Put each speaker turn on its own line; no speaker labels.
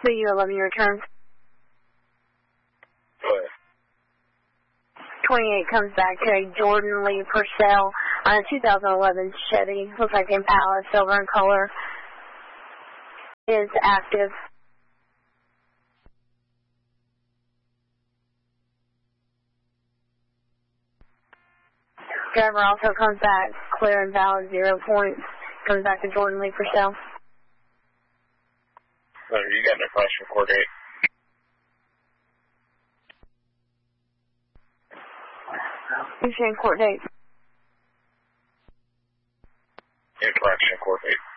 The U11 returns.
Go ahead.
28 comes back to a Jordan Lee Purcell on a 2011 Chevy. Looks like Impala, silver in color. Is active. Driver also comes back clear and valid, 0 points. Comes back to Jordan Lee Purcell.
So you got an infraction court date?
You're saying court date?
Infraction court date.